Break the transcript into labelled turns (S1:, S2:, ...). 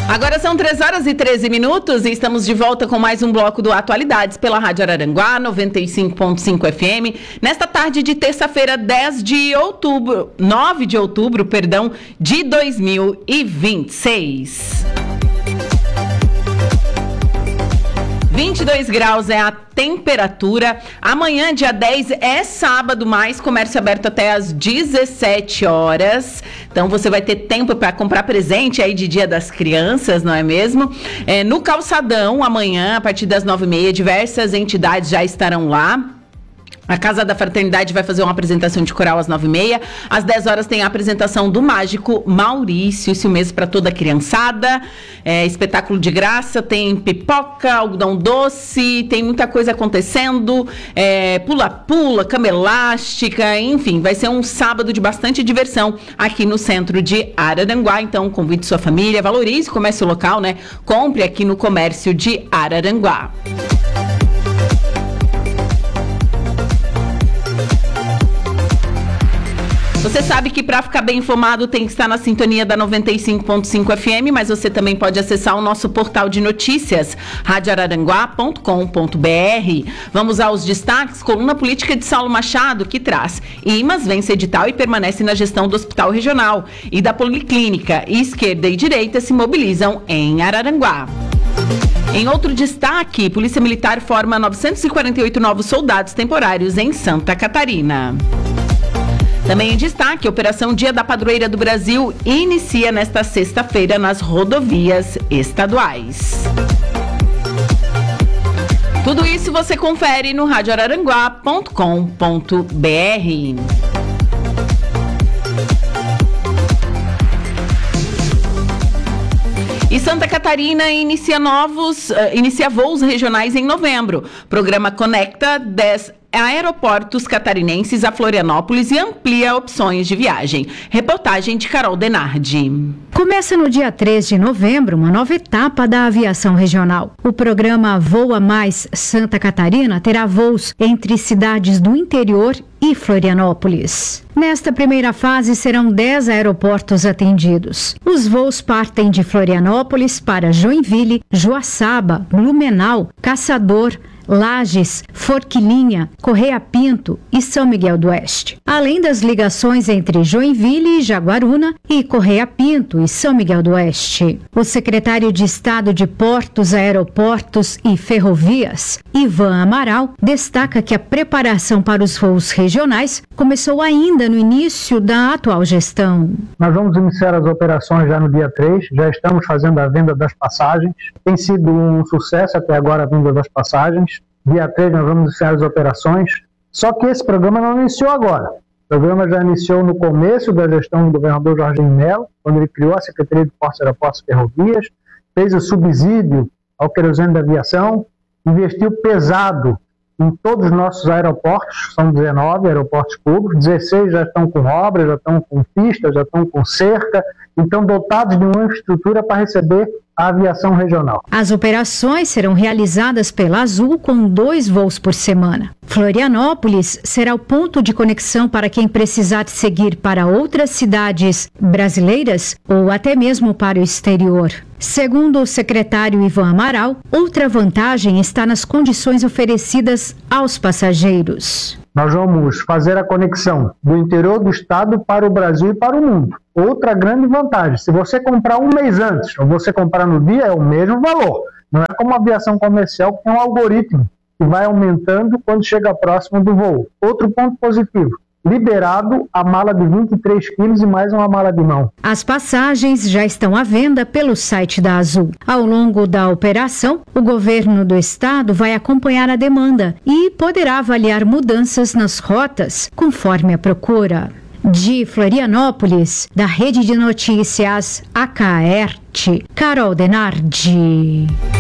S1: Agora são 3h13 e estamos de volta com mais um bloco do Atualidades pela Rádio Araranguá 95.5 FM. Nesta tarde de terça-feira, 9 de outubro, de 2026. 22 graus é a temperatura. Amanhã, dia 10, é sábado, mais comércio aberto até às 17 horas. Então, você vai ter tempo para comprar presente aí de Dia das Crianças, não é mesmo? No Calçadão, amanhã, a partir das 9h30, diversas entidades já estarão lá. A Casa da Fraternidade vai fazer uma apresentação de coral às 9h30. Às 10 horas tem a apresentação do Mágico Maurício, isso mesmo para toda a criançada. Espetáculo de graça, tem pipoca, algodão doce, tem muita coisa acontecendo. Pula-pula, cama elástica, enfim, vai ser um sábado de bastante diversão aqui no centro de Araranguá. Então, convide sua família, valorize o comércio local, né? Compre aqui no comércio de Araranguá. Você sabe que para ficar bem informado tem que estar na sintonia da 95.5 FM, mas você também pode acessar o nosso portal de notícias, radioararanguá.com.br. Vamos aos destaques. Coluna política de Saulo Machado, que traz: IMAS vence edital e permanece na gestão do Hospital Regional e da Policlínica. Esquerda e direita se mobilizam em Araranguá. Em outro destaque, Polícia Militar forma 948 novos soldados temporários em Santa Catarina. Também em destaque, a Operação Dia da Padroeira do Brasil inicia nesta sexta-feira nas rodovias estaduais. Tudo isso você confere no radioararanguá.com.br. E Santa Catarina inicia voos regionais em novembro. Programa conecta 10 aeroportos catarinenses a Florianópolis e amplia opções de viagem. Reportagem de Carol Denardi.
S2: Começa no dia 3 de novembro uma nova etapa da aviação regional. O programa Voa Mais Santa Catarina terá voos entre cidades do interior e Florianópolis. Nesta primeira fase serão 10 aeroportos atendidos. Os voos partem de Florianópolis para Joinville, Joaçaba, Blumenau, Caçador, Lages, Forquilinha, Correia Pinto e São Miguel do Oeste. Além das ligações entre Joinville e Jaguaruna e Correia Pinto e São Miguel do Oeste. O secretário de Estado de Portos, Aeroportos e Ferrovias, Ivan Amaral, destaca que a preparação para os voos regionais começou ainda no início da atual gestão.
S3: Nós vamos iniciar as operações já no dia 3, já estamos fazendo a venda das passagens. Tem sido um sucesso até agora a venda das passagens. Dia 3 nós vamos iniciar as operações, só que esse programa não iniciou agora. O programa já iniciou no começo da gestão do governador Jorginho Melo, quando ele criou a Secretaria de Portos, Aeroportos e Ferrovias, fez o subsídio ao querosene da aviação, investiu pesado em todos os nossos aeroportos, são 19 aeroportos públicos, 16 já estão com obras, já estão com pistas, já estão com cerca, então dotados de uma infraestrutura para receber a aviação regional.
S2: As operações serão realizadas pela Azul com 2 voos por semana. Florianópolis será o ponto de conexão para quem precisar seguir para outras cidades brasileiras ou até mesmo para o exterior. Segundo o secretário Ivan Amaral, outra vantagem está nas condições oferecidas aos passageiros.
S3: Nós vamos fazer a conexão do interior do estado para o Brasil e para o mundo. Outra grande vantagem, se você comprar um mês antes ou você comprar no dia, é o mesmo valor. Não é como a aviação comercial, que tem um algoritmo que vai aumentando quando chega próximo do voo. Outro ponto positivo, liberado a mala de 23 quilos e mais uma mala de mão.
S2: As passagens já estão à venda pelo site da Azul. Ao longo da operação, o governo do estado vai acompanhar a demanda e poderá avaliar mudanças nas rotas conforme a procura. De Florianópolis, da Rede de Notícias AKERT, Carol Denardi.